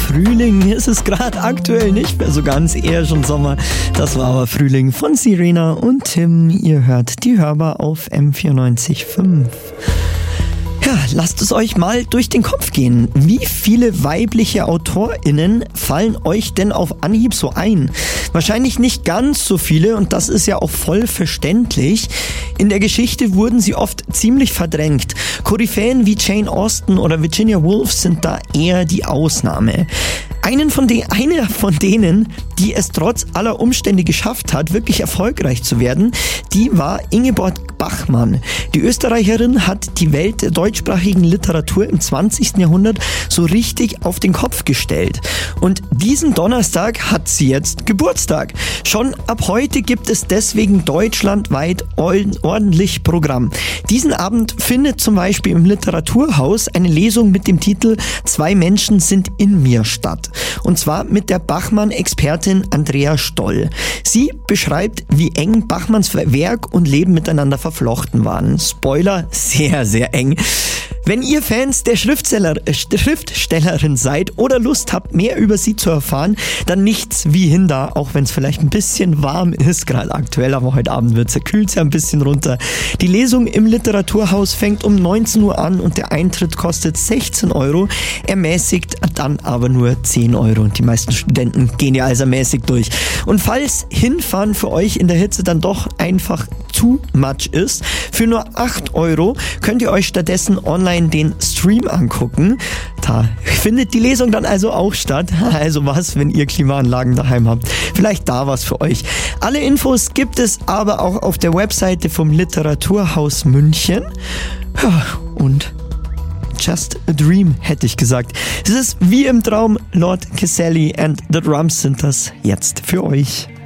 Frühling ist es gerade aktuell nicht mehr so ganz, eher schon Sommer. Das war aber Frühling von Sirena und Tim. Ihr hört die Hörbar auf M94.5. Ja, lasst es euch mal durch den Kopf gehen. Wie viele weibliche AutorInnen fallen euch denn auf Anhieb so ein? Wahrscheinlich nicht ganz so viele und das ist ja auch voll verständlich. In der Geschichte wurden sie oft ziemlich verdrängt. Koryphäen wie Jane Austen oder Virginia Woolf sind da eher die Ausnahme. Eine von denen, die es trotz aller Umstände geschafft hat, wirklich erfolgreich zu werden, die war Ingeborg Bachmann. Die Österreicherin hat die Welt der deutschsprachigen Literatur im 20. Jahrhundert so richtig auf den Kopf gestellt. Und diesen Donnerstag hat sie jetzt Geburtstag. Schon ab heute gibt es deswegen deutschlandweit ordentlich Programm. Diesen Abend findet zum Beispiel im Literaturhaus eine Lesung mit dem Titel »Zwei Menschen sind in mir« statt. Und zwar mit der Bachmann-Expertin Andrea Stoll. Sie beschreibt, wie eng Bachmanns Werk und Leben miteinander verflochten waren. Spoiler, sehr, sehr eng. Wenn ihr Fans der Schriftstellerin seid oder Lust habt, mehr über sie zu erfahren, dann nichts wie hin da, auch wenn es vielleicht ein bisschen warm ist, gerade aktuell, aber heute Abend kühlt es ja ein bisschen runter. Die Lesung im Literaturhaus fängt um 19 Uhr an und der Eintritt kostet 16 €, ermäßigt dann aber nur 10 € und die meisten Studenten gehen ja also mäßig durch. Und falls Hinfahren für euch in der Hitze dann doch einfach too much ist, für nur 8 € könnt ihr euch stattdessen online den Stream angucken. Da findet die Lesung dann also auch statt. Also was, wenn ihr Klimaanlagen daheim habt. Vielleicht da was für euch. Alle Infos gibt es aber auch auf der Webseite vom Literaturhaus München. Ja, und Just a Dream, hätte ich gesagt. Es ist wie im Traum, Lord Caselli and the Drums sind das jetzt für euch.